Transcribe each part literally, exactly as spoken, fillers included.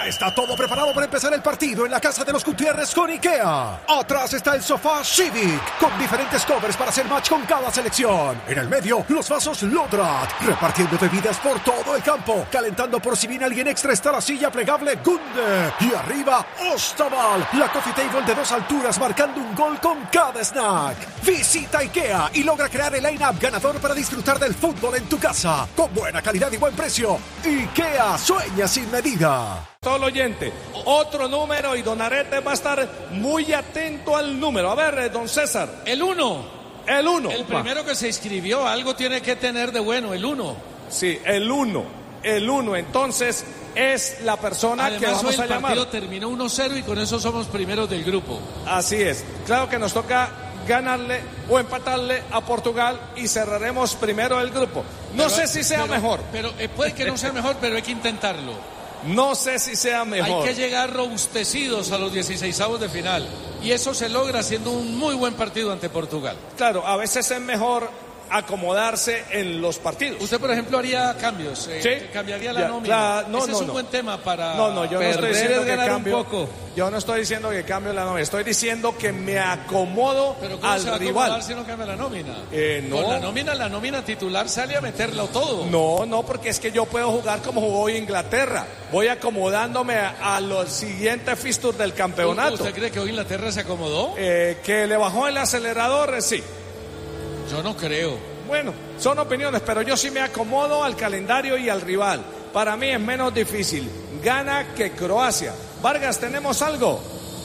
Ya está todo preparado para empezar el partido en la casa de los Gutiérrez con IKEA. Atrás está el sofá Civic, con diferentes covers para hacer match con cada selección. En el medio, los vasos Lodrat, repartiendo bebidas por todo el campo. Calentando por si viene alguien extra está la silla plegable Gunde. Y arriba, Ostaval, la coffee table de dos alturas marcando un gol con cada snack. Visita IKEA y logra crear el line-up ganador para disfrutar del fútbol en tu casa. Con buena calidad y buen precio. IKEA, sueña sin medida. Todo el oyente, otro número y Don Arete va a estar muy atento al número. A ver, don César. El uno. El uno. El primero que se inscribió, algo tiene que tener de bueno, el uno. Sí, el uno. El uno, entonces, es la persona Además, que vamos hoy a llamar. El partido terminó uno cero y con eso somos primeros del grupo. Así es. Claro que nos toca ganarle o empatarle a Portugal y cerraremos primero el grupo. No Pero, sé si sea pero, mejor. Pero eh, puede que no sea mejor, pero hay que intentarlo. No sé si sea mejor. Hay que llegar robustecidos a los dieciseisavos de final. Y eso se logra haciendo un muy buen partido ante Portugal. Claro, a veces es mejor acomodarse en los partidos. Usted, por ejemplo, haría cambios. Eh, ¿Sí? Cambiaría la Ya, nómina. la, no, Ese no, es un no. buen tema para No, no, yo no estoy perder diciendo es que ganar cambio. un poco. Yo no estoy diciendo que cambio la nómina. Estoy diciendo que me acomodo Pero ¿cómo al se va a rival. acomodar si no cambia la nómina? Eh, no. Con la nómina, la nómina titular sale a meterlo todo. No, no, porque es que yo puedo jugar como jugó hoy Inglaterra. Voy acomodándome a, a los siguientes fixtures del campeonato. ¿Usted cree que hoy Inglaterra se acomodó? Eh, que le bajó el acelerador, eh, sí. Yo no creo. Bueno, son opiniones, pero yo sí me acomodo al calendario y al rival. Para mí es menos difícil. Gana que Croacia. Vargas, ¿tenemos algo?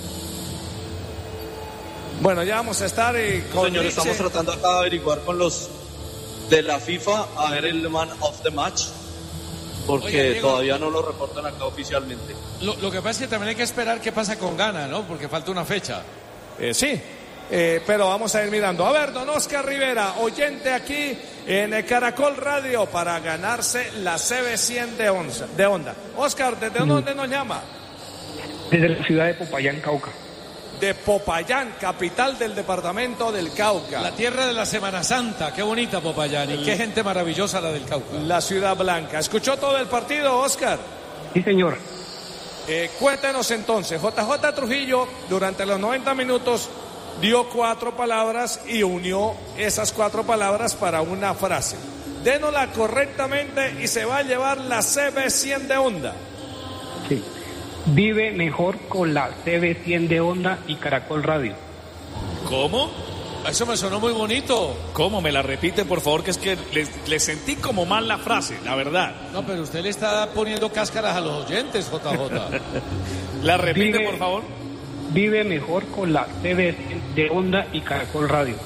Bueno, ya vamos a estar eh, con Señor, Nietzsche. estamos tratando acá de averiguar con los de la FIFA a ver el man of the match, porque Oiga, Diego, todavía no lo reportan acá oficialmente. Lo, lo que pasa es que también hay que esperar qué pasa con Ghana, ¿no? Porque falta una fecha. Eh, sí, eh, pero vamos a ir mirando. A ver, don Oscar Rivera, oyente aquí en el Caracol Radio para ganarse la C B cien de, onza, de Onda. Oscar, ¿desde Mm. dónde nos llama? Desde la ciudad de Popayán, Cauca. De Popayán, capital del departamento del Cauca. La tierra de la Semana Santa, qué bonita Popayán y qué gente maravillosa la del Cauca. La ciudad blanca. ¿Escuchó todo el partido, Oscar? Sí, señor. Eh, cuéntenos entonces, J J Trujillo durante los noventa minutos dio cuatro palabras y unió esas cuatro palabras para una frase. Dénosla correctamente y se va a llevar la C B cien de Onda. Sí. Vive mejor con la C B cien de Onda y Caracol Radio. ¿Cómo? Eso me sonó muy bonito. ¿Cómo? Me la repite, por favor, que es que le, le sentí como mal la frase, la verdad. No, pero usted le está poniendo cáscaras a los oyentes, J J. La repite, Vive- por favor. Vive mejor con la C B cien de Onda y Caracol Radio.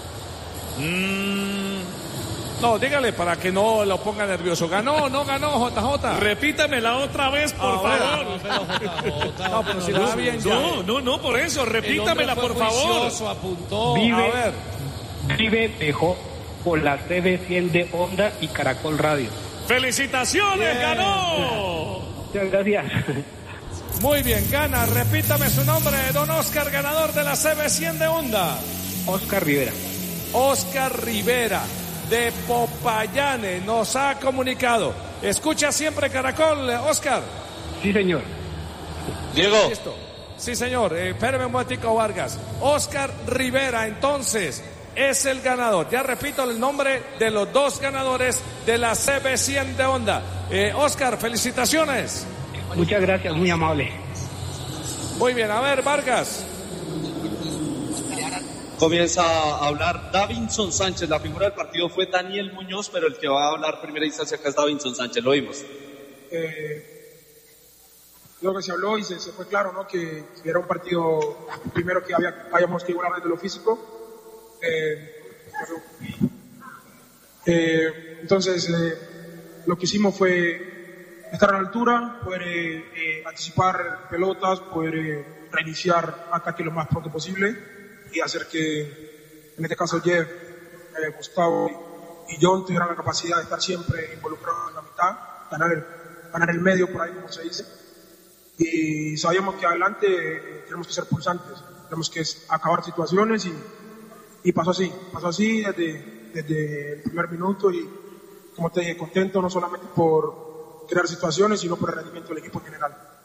Mm, No, dígale para que no lo ponga nervioso. ¿Ganó o no ganó, J J? repítamela otra vez, por Ah, favor. No, pero J J, No, pero si la da bien ya. No, no, no, por eso, el hombre repítamela, fue por favor. juicioso, apuntó. Vive, A ver. vive mejor con la C B cien de Onda y Caracol Radio. ¡Felicitaciones, Bien. ganó! Muchas gracias. Muy bien, gana. Repítame su nombre, don Oscar, ganador de la C B cien de Onda. Oscar Rivera. Oscar Rivera, de Popayane, nos ha comunicado. Escucha siempre Caracol, Oscar. Sí, señor. Diego, Listo. Sí, señor. Eh, espéreme un momentico, Vargas. Oscar Rivera, entonces, es el ganador. Ya repito el nombre de los dos ganadores de la C B cien de Onda. Eh, Oscar, felicitaciones. Muchas gracias, muy amable. Muy bien, a ver, Vargas. comienza a hablar Davinson Sánchez. La figura del partido fue Daniel Muñoz, pero el que va a hablar primera instancia acá es Davinson Sánchez, lo vimos. Eh, lo que se habló y se, se fue claro, ¿no? que, que era un partido primero que había, habíamos que igualar desde lo físico. Eh, eh, entonces, eh, lo que hicimos fue estar a la altura, poder eh, eh, anticipar pelotas, poder eh, reiniciar ataque lo más pronto posible y hacer que, en este caso, Jeff, eh, Gustavo y John tuvieran la capacidad de estar siempre involucrados en la mitad, ganar el, ganar el medio, por ahí como se dice. Y sabíamos que adelante eh, tenemos que ser pulsantes, tenemos que acabar situaciones y, y pasó así, pasó así desde, desde el primer minuto y, como te dije, contento no solamente por crear situaciones, sino por el rendimiento del equipo en general.